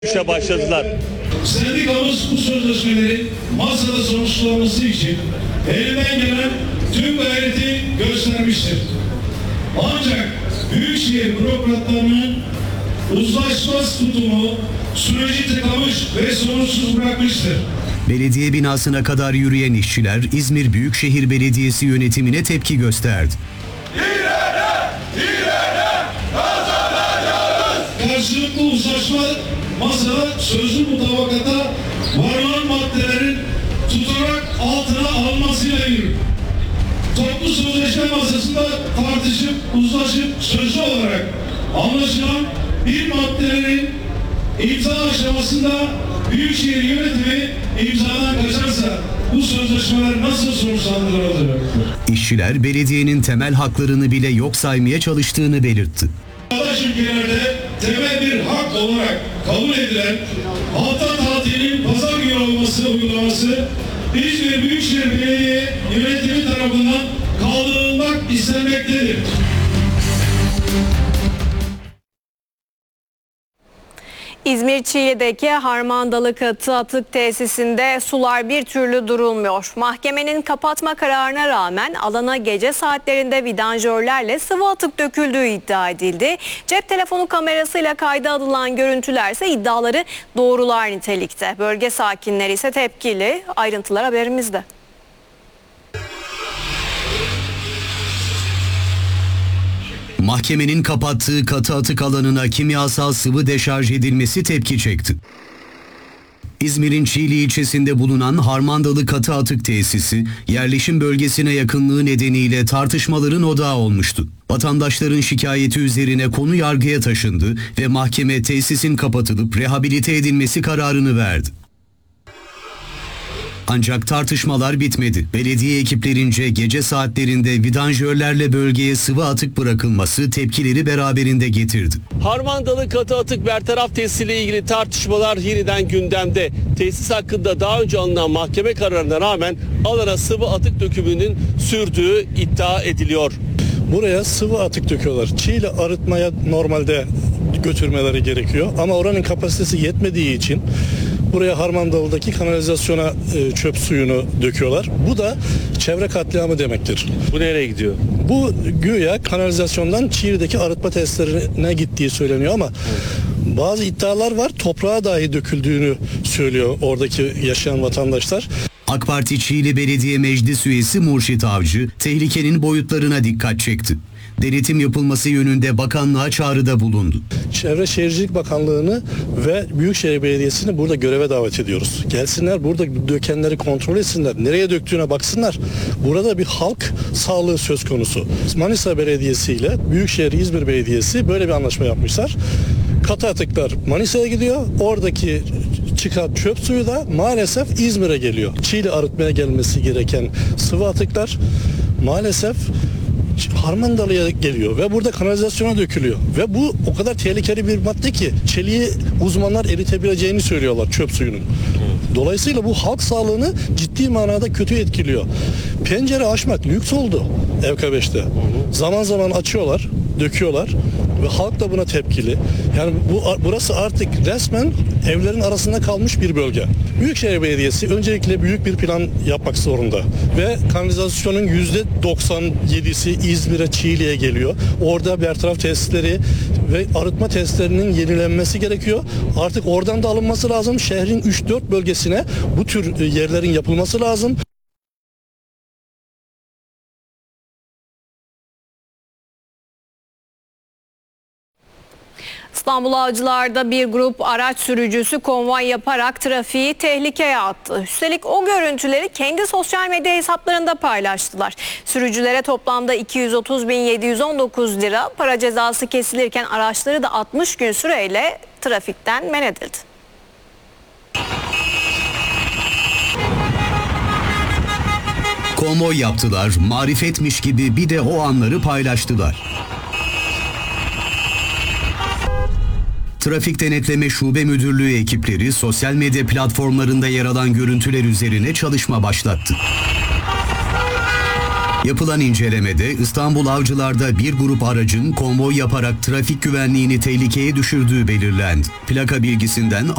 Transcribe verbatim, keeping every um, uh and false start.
İşe başladılar. Sendikamız bu sözleşmeleri masada sonuçlanması için elinden gelen tüm gayreti göstermiştir. Ancak Büyükşehir bürokratlarının uzlaşmaz tutumu süreci tıkamış ve sonuçsuz bırakmıştır. Belediye binasına kadar yürüyen işçiler İzmir Büyükşehir Belediyesi yönetimine tepki gösterdi. İlerle, ilerle, kazanacağız. Karşılıklı uzlaşma masada sözlü mutabakata varılan maddelerin tutarak altına alınmasıyla yürür. Toplu sözleşme masasında tartışıp uzlaşıp sözlü olarak anlaşılan bir maddelerin imza aşamasında Büyükşehir yönetimi imzadan kaçarsa bu sözleşmeler nasıl sonuçlandırılır? İşçiler belediyenin temel haklarını bile yok saymaya çalıştığını belirtti. Çağdaş ülkelerde temel bir hak olarak kabul edilen hafta tatilinin pazar günü olması uygulaması İzmir Büyükşehir Belediye yönetimi tarafından kaldırılmak istenmektedir. İzmir Çiğli'deki Harmandalı Katı Atık Tesisinde sular bir türlü durulmuyor. Mahkemenin kapatma kararına rağmen alana gece saatlerinde vidanjörlerle sıvı atık döküldüğü iddia edildi. Cep telefonu kamerasıyla kayda alınan görüntüler ise iddiaları doğrular nitelikte. Bölge sakinleri ise tepkili. Ayrıntılar haberimizde. Mahkemenin kapattığı katı atık alanına kimyasal sıvı deşarj edilmesi tepki çekti. İzmir'in Çiğli ilçesinde bulunan Harmandalı Katı Atık Tesisi, yerleşim bölgesine yakınlığı nedeniyle tartışmaların odağı olmuştu. Vatandaşların şikayeti üzerine konu yargıya taşındı ve mahkeme tesisin kapatılıp rehabilite edilmesi kararını verdi. Ancak tartışmalar bitmedi. Belediye ekiplerince gece saatlerinde vidanjörlerle bölgeye sıvı atık bırakılması tepkileri beraberinde getirdi. Harmandalı Katı Atık Bertaraf Tesisiyle ilgili tartışmalar yeniden gündemde. Tesis hakkında daha önce alınan mahkeme kararına rağmen alana sıvı atık dökümünün sürdüğü iddia ediliyor. Buraya sıvı atık döküyorlar. Çiğli arıtmaya normalde götürmeleri gerekiyor ama oranın kapasitesi yetmediği için buraya Harmandalı'daki kanalizasyona e, çöp suyunu döküyorlar. Bu da çevre katliamı demektir. Bu nereye gidiyor? Bu güya kanalizasyondan Çiğli'deki arıtma tesislerine gittiği söyleniyor ama bazı iddialar var. Toprağa dahi döküldüğünü söylüyor oradaki yaşayan vatandaşlar. AK Parti Çiğli Belediye Meclis Üyesi Murşit Avcı, tehlikenin boyutlarına dikkat çekti. Denetim yapılması yönünde bakanlığa çağrıda bulundu. Çevre Şehircilik Bakanlığı'nı ve Büyükşehir Belediyesi'ni burada göreve davet ediyoruz. Gelsinler burada dökenleri kontrol etsinler. Nereye döktüğüne baksınlar. Burada bir halk sağlığı söz konusu. Manisa Belediyesi ile Büyükşehir İzmir Belediyesi böyle bir anlaşma yapmışlar. Katı atıklar Manisa'ya gidiyor. Oradaki çıkan çöp suyu da maalesef İzmir'e geliyor. Çiğli arıtmaya gelmesi gereken sıvı atıklar maalesef Harmandalı'ya geliyor ve burada kanalizasyona dökülüyor. Ve bu o kadar tehlikeli bir madde ki çeliği uzmanlar eritebileceğini söylüyorlar çöp suyunun. Dolayısıyla bu halk sağlığını ciddi manada kötü etkiliyor. Pencere açmak lüks oldu E K beşte. Zaman zaman açıyorlar, döküyorlar ve halk da buna tepkili. Yani bu burası artık resmen evlerin arasında kalmış bir bölge. Büyükşehir Belediyesi öncelikle büyük bir plan yapmak zorunda ve kanalizasyonun yüzde doksan yedisi İzmir'e, Çiğli'ye geliyor. Orada bertaraf tesisleri ve arıtma tesislerinin yenilenmesi gerekiyor. Artık oradan da alınması lazım. Şehrin üç dört bölgesine bu tür yerlerin yapılması lazım. İstanbul Avcılar'da bir grup araç sürücüsü konvoy yaparak trafiği tehlikeye attı. Üstelik o görüntüleri kendi sosyal medya hesaplarında paylaştılar. Sürücülere toplamda iki yüz otuz bin yedi yüz on dokuz lira para cezası kesilirken araçları da altmış gün süreyle trafikten men edildi. Konvoy yaptılar, marifetmiş gibi bir de o anları paylaştılar. Trafik Denetleme Şube Müdürlüğü ekipleri sosyal medya platformlarında yer alan görüntüler üzerine çalışma başlattı. Yapılan incelemede İstanbul Avcılar'da bir grup aracın konvoy yaparak trafik güvenliğini tehlikeye düşürdüğü belirlendi. Plaka bilgisinden